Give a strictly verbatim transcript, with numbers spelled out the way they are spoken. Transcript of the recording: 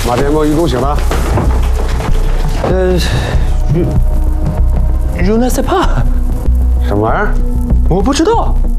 马天莫一共醒了？ 呃，je je ne sais pas， 什么玩意儿？ 我不知道。